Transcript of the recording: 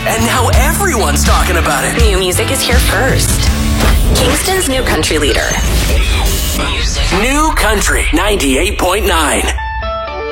and now everyone's talking about it. New music is here first. Kingston's new country leader. New Country 98.9.